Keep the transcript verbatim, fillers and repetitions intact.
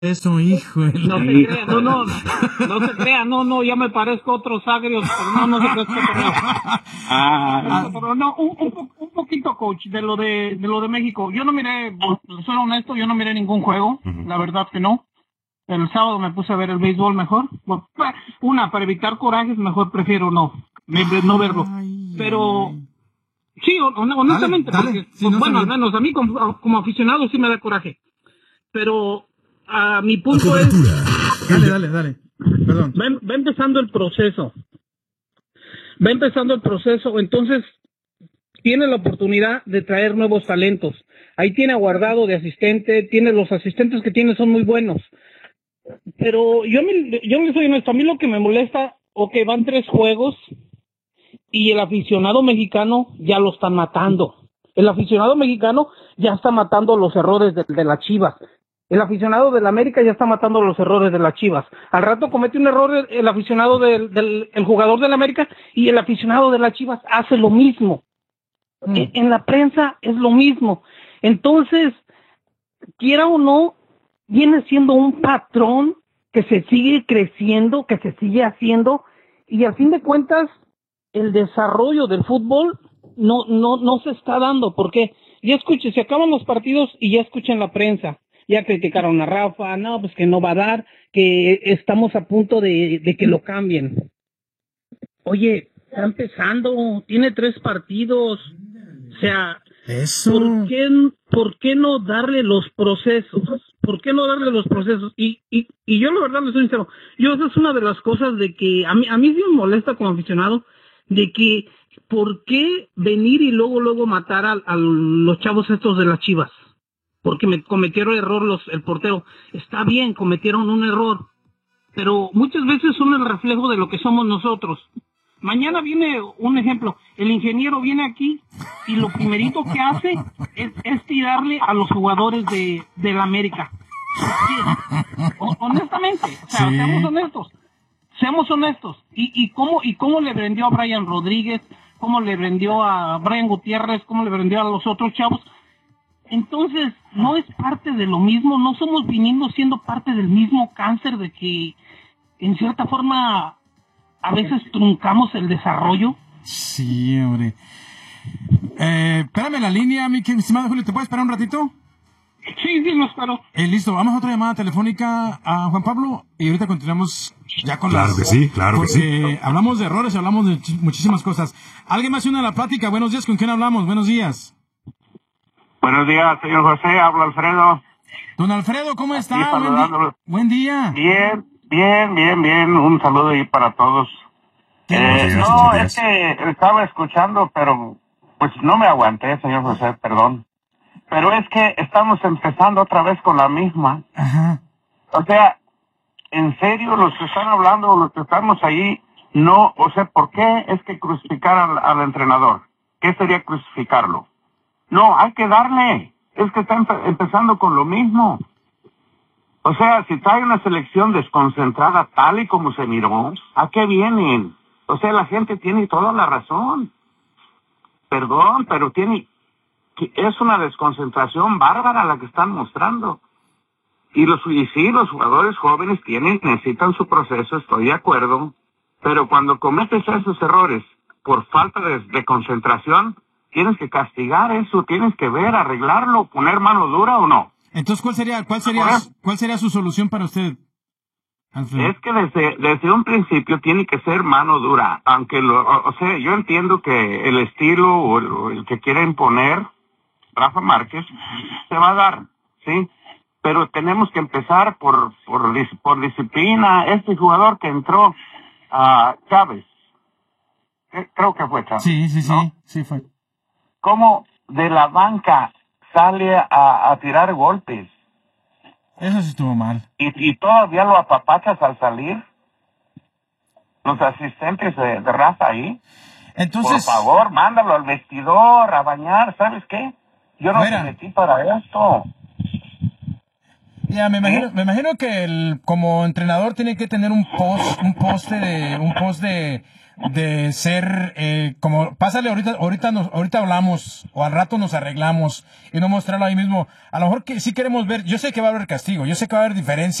Eso, hijo. No se crea, no, no, no se crea, no, no, ya me parezco a otros agrios, pero no, no se crea, pero, ah, pero no, un, un, un poquito, coach, de lo de, de lo de México. Yo no miré, soy honesto, yo no miré ningún juego, uh-huh. La verdad que no. El sábado me puse a ver el béisbol mejor. Una, para evitar corajes, mejor prefiero no, no verlo. Pero, sí, honestamente, dale, dale. Porque, sí, no bueno, al menos a mí como, como aficionado sí me da coraje. Pero, a mi punto es... Dale, dale, dale. Perdón. Va, va empezando el proceso. Va empezando el proceso, entonces tiene la oportunidad de traer nuevos talentos. Ahí tiene a Guardado de asistente, tiene los asistentes que tiene son muy buenos. Pero yo me, yo me soy honesto, a mí lo que me molesta, ok, van tres juegos y el aficionado mexicano ya lo están matando. El aficionado mexicano ya está matando los errores de, de las Chivas. El aficionado del América ya está matando los errores de las Chivas. Al rato comete un error el, el aficionado del, del el jugador del América y el aficionado de las Chivas hace lo mismo. Mm. En, en la prensa es lo mismo. Entonces, quiera o no, viene siendo un patrón que se sigue creciendo, que se sigue haciendo, y al fin de cuentas, el desarrollo del fútbol no, no, no se está dando. Porque ya escuchen, se acaban los partidos y ya escuchan la prensa. Ya criticaron a Rafa, no, pues que no va a dar, que estamos a punto de, de que lo cambien. Oye, está empezando, tiene tres partidos, o sea, Eso. ¿por qué, por qué no darle los procesos? ¿Por qué no darle los procesos? Y, y, y yo la verdad le soy sincero, yo esa es una de las cosas de que a mí, a mí sí me molesta como aficionado, de que ¿por qué venir y luego, luego matar a, a los chavos estos de las Chivas? Porque me cometieron error los el portero. Está bien, cometieron un error, pero muchas veces son el reflejo de lo que somos nosotros. Mañana viene un ejemplo, el ingeniero viene aquí y lo primerito que hace es, es tirarle a los jugadores de, de la América. Sí, honestamente, o sea, sí. seamos honestos, seamos honestos. Y, y cómo y cómo le vendió a Brian Rodríguez, cómo le vendió a Brian Gutiérrez, cómo le vendió a los otros chavos. Entonces, no es parte de lo mismo, no somos viniendo siendo parte del mismo cáncer de que, en cierta forma, a veces truncamos el desarrollo. Sí, hombre. Eh, espérame en la línea, mi estimado Julio, ¿te puedes esperar un ratito? Sí, sí, lo espero. Eh, listo, vamos a otra llamada telefónica a Juan Pablo y ahorita continuamos ya con Claro las... que sí, claro que sí. Porque hablamos de errores y hablamos de muchísimas cosas. ¿Alguien más se une a la plática? Buenos días, ¿con quién hablamos? Buenos días. Buenos días, señor José, habla Alfredo. Don Alfredo, ¿cómo está? Buen, di- Buen día. Bien, bien, bien, bien. Un saludo ahí para todos. Eh, días, no, es que estaba escuchando, pero pues no me aguanté, señor José, perdón. Pero es que estamos empezando otra vez con la misma. Ajá. O sea, en serio, los que están hablando, los que estamos ahí, no, o sea, ¿por qué es que crucificar al, al entrenador? ¿Qué sería crucificarlo? No, hay que darle. Es que está empe- empezando con lo mismo. O sea, si trae una selección desconcentrada tal y como se miró, ¿a qué vienen? O sea, la gente tiene toda la razón. Perdón, pero tiene... es una desconcentración bárbara la que están mostrando. Y los y sí, los jugadores jóvenes tienen, necesitan su proceso, estoy de acuerdo. Pero cuando cometes esos errores por falta de, de concentración, tienes que castigar eso, tienes que ver, arreglarlo, poner mano dura o no. Entonces, ¿cuál sería, cuál sería, cuál sería su solución para usted, Alfredo? Es que desde, desde un principio tiene que ser mano dura, aunque lo, o, o sea, yo entiendo que el estilo o el, o el que quiere imponer Rafa Márquez se va a dar, ¿sí? Pero tenemos que empezar por, por, por disciplina. Este jugador que entró, a uh, Chávez, creo que fue Chávez. Sí, sí, sí, ¿no? sí fue. ¿Cómo de la banca sale a, a tirar golpes? Eso sí estuvo mal. Y, y todavía lo apapachas al salir. Los asistentes de, de Rafa ahí. Entonces, por favor, mándalo al vestidor a bañar, ¿sabes qué? Yo no fuera. me metí para esto. Ya, me imagino, ¿Sí? me imagino que el, como entrenador tiene que tener un post, un poste de, un post de, de ser, eh, como, pásale ahorita, ahorita nos, ahorita hablamos, o al rato nos arreglamos, y no mostrarlo ahí mismo. A lo mejor que sí queremos ver, yo sé que va a haber castigo, yo sé que va a haber diferencia.